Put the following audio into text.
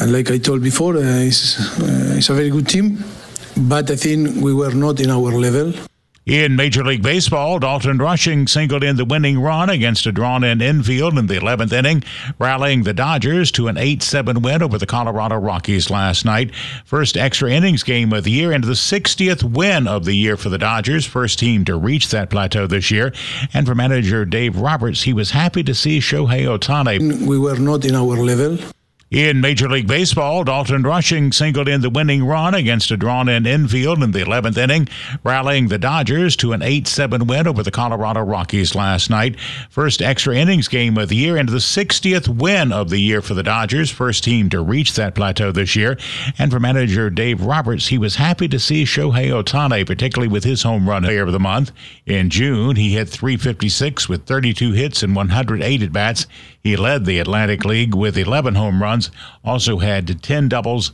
Like I told before, it's a very good team, but I think we were not in our level. In Major League Baseball, Dalton Rushing singled in the winning run against a drawn-in infield in the 11th inning, rallying the Dodgers to an 8-7 win over the Colorado Rockies last night. First extra innings game of the year and the 60th win of the year for the Dodgers, first team to reach that plateau this year. And for manager Dave Roberts, he was happy to see Shohei Ohtani. We were not in our level. In Major League Baseball, Dalton Rushing singled in the winning run against a drawn-in infield in the 11th inning, rallying the Dodgers to an 8-7 win over the Colorado Rockies last night. First extra innings game of the year and the 60th win of the year for the Dodgers, first team to reach that plateau this year. And for manager Dave Roberts, he was happy to see Shohei Ohtani, particularly with his home run player of the month. In June, he hit .356 with 32 hits and 108 at-bats. He led the Atlantic League with 11 home runs, also had 10 doubles,